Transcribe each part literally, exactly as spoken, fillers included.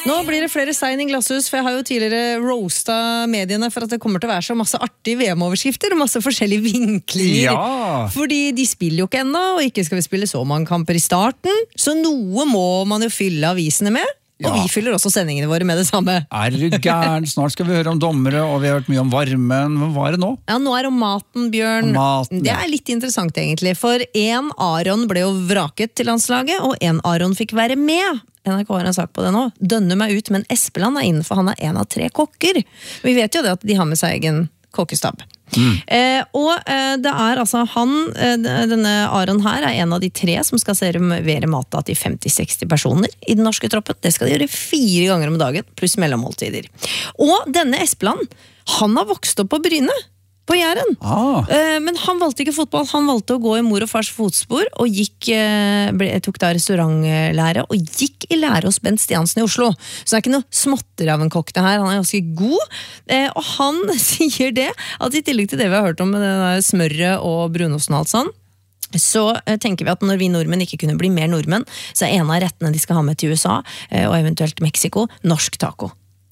Nå blir det flere stein i glasshus, for jeg har jo tidligere roastet mediene for at det kommer til å være så masse artige V M-overskrifter og masse forskjellige vinklinger. Ja. Fordi de spiller jo ikke enda, og ikke skal vi spille så mange kamper i starten, så noe må man jo fylle avisene med. Og ja. Vi fyller også sendingene våre med det samme. Er du gæren? Snart skal vi høre om dommere, og vi har hørt mye om varmen. Hva er det nå? Ja, nå er det om maten, Bjørn. Maten, det er litt interessant egentlig, for en Aron ble jo vraket til landslaget, og en Aron fikk være med. N R K har en sak på det nå. Dønner meg ut, men Espeland er innenfor, han er en av tre kokker. Vi vet jo det at de har med seg egen kokkestab. Mm. Eh, og eh, det er altså han, eh, denne Aron her er en av de tre som skal servere mat til femti til seksti personer i den norske troppen. Det skal de gjøre fire ganger om dagen, pluss mellommåltider. Og denne Espeland, han har vokst opp på Bryne, på Jæren. Ah. Eh, men han valgte ikke fotball, han valgte å gå i mor og fars fotspor, og gikk, eh, ble, tok da restaurantlære, og gikk i lære hos Bent Stiansen i Oslo. Så det er ikke noe småtter av en kokk det her, han er ganske god. Eh, og han sier det, at i tillegg til det vi har hørt om med det der smørret og brunosten og alt sånn, så eh, tenker vi at når vi nordmenn ikke kunne bli mer nordmenn, så er en av rettene de skal ha med til U S A, eh, og eventuelt Mexico, norsk taco.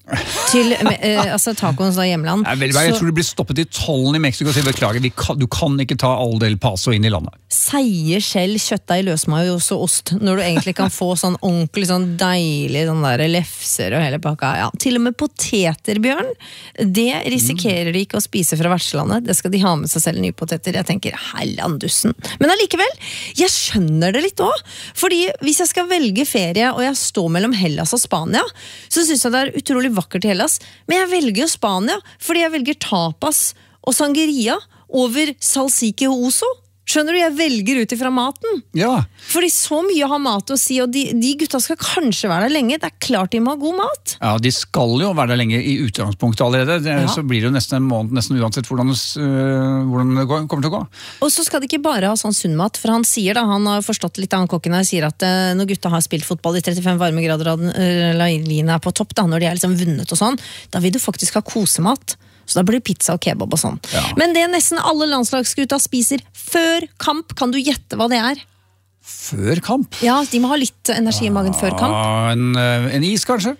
Til eh, altså tacoens hjemland. Jeg, jeg, jeg tror du blir stoppet i tollen i Mexico og sier beklager, vi kan, du kan ikke ta all del paso inn i landet. Seier skjell, kjøttdeig, løsmajos og ost, når du egentlig kan få sånn ordentlig sånn deilig sånn der lefser og hele pakka. Ja, til og med poteter, Bjørn, det risikerer de ikke å spise fra vertslandet. Det skal de ha med seg selv nye poteter. Jeg tenker, hellandussen. Men allikevel, jeg skjønner det litt også, fordi hvis jeg skal velge ferie og jeg står mellom Hellas og Spania, så synes jeg det er utrolig vakkert i Hellas, men jeg velger jo Spania fordi jeg velger tapas og sangria over salsike og oso. Skjønner du, jeg velger ut ifra maten. Ja. Fordi så mye har mat å si, og de, de gutta skal kanskje være der lenge. Det er klart de må ha god mat. Ja, de skal jo være der lenge i utgangspunktet allerede. Det, ja. Så blir det jo nesten en måned, nesten uansett hvordan det, øh, hvordan det går, kommer til å gå. Og så skal de ikke bare ha sånn sunn mat, for han sier da, han har forstått litt av han kokken her, sier at uh, når gutta har spilt fotball i trettifem varmegrader og uh, linjen er på topp, da, når de er liksom vunnet og sånn, da vil du faktisk ha kosemat. Så da blir det pizza og kebab og sånn. Ja. Men det nesten alle landslagsgutta spiser før kamp, kan du gjette hva det er? Før kamp? Ja, de må ha litt energi i magen før kamp. En, en is, kanskje?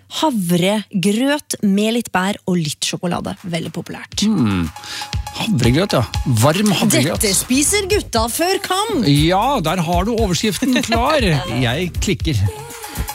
Havregrøt med litt bær og litt sjokolade. Veldig populært. Hmm. Havregrøt, ja. Varm havregrøt. Dette spiser gutta før kamp! Ja, der har du overskriften klar. Jeg klikker.